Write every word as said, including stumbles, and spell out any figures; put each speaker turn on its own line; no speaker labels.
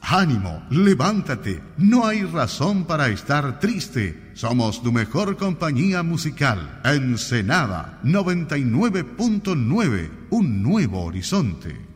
Ánimo, levántate, no hay razón para estar triste. Somos tu mejor compañía musical. Ensenada noventa y nueve punto nueve, un nuevo horizonte.